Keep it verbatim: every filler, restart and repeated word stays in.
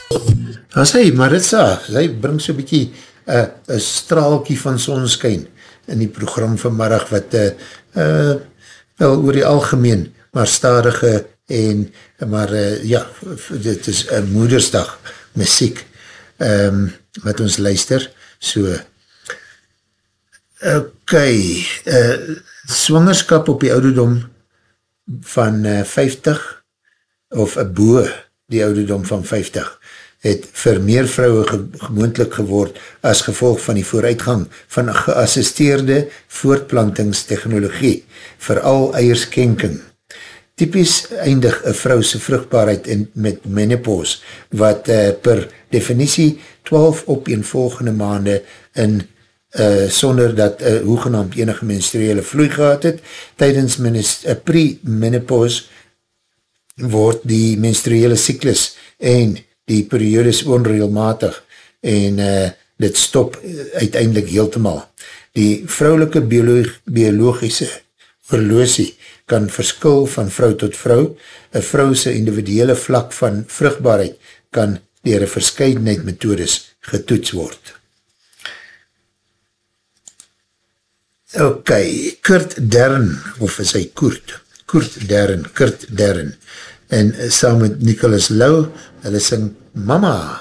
As hy, Maritza, hy bring so bykie uh, een straalkie van sonskyn in die program vanmiddag wat uh, uh, wel oor die algemeen, maar stadige en, maar uh, ja, dit is een moedersdag muziek um, wat ons luister, so ok, uh, swangerskap op die ouderdom van uh, vyftig of een boe die ouderdom van vyftig het vir meer vrouwe ge gemoendlik geword as gevolg van die vooruitgang van geassisteerde voortplantingstechnologie, vooral eierskenking. Typies eindig een vrouwse vrugbaarheid in, met menopause, wat uh, per definitie twaalf opeenvolgende maande in uh, sonder dat uh, hoegenaamd enige menstruele vloei gehad het. Tydens uh, pre-menopause word die menstruele cyklus en die periode is onregelmatig en uh, dit stop uiteindelik heeltemal. Die vrouwelike bioloog, biologische horlosie kan verskil van vrou tot vrou. Een vrouwse individuele vlak van vrugbaarheid kan dier een verscheidenheid methodes getoets word. Ok, Kurt Dern, of is hy Koert? Kurt Dern, Kurt Dern. En saam met Nicholas Lau, hulle sing Mama.